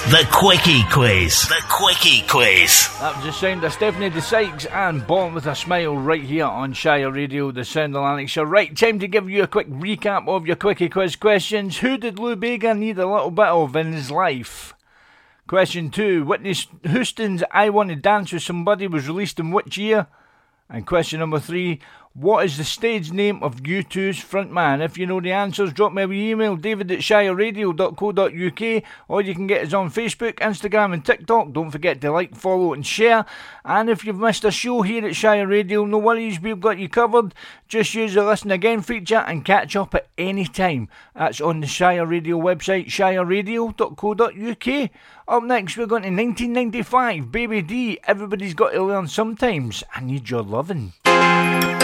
The Quickie Quiz. The Quickie Quiz. That was the sound of Stephanie de Sykes and Born With A Smile right here on Shire Radio, the Sound of Lanarkshire. Right, time to give you a quick recap of your Quickie Quiz questions. Who did Lou Bega need a little bit of in his life? Question 2. Whitney Houston's I Want to Dance With Somebody was released in which year? And question number 3. What is the stage name of U2's frontman? If you know the answers, drop me a wee email, david@shireradio.co.uk, or you can get us on Facebook, Instagram and TikTok. Don't forget to like, follow and share. And if you've missed a show here at Shire Radio, no worries, we've got you covered. Just use the Listen Again feature and catch up at any time. That's on the Shire Radio website, shireradio.co.uk. Up next, we're going to 1995, Baby D, Everybody's Got to Learn Sometimes. I Need Your Lovin'.